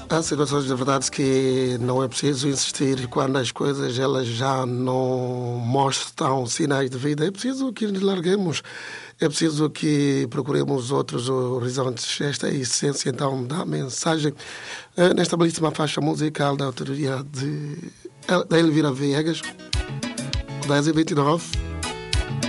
Há situações de verdade que não é preciso insistir quando as coisas elas já não mostram sinais de vida. É preciso que nos larguemos, é preciso que procuremos outros horizontes. Esta é a essência então da mensagem nesta belíssima faixa musical da autoria da Elvira Viegas, 10h29.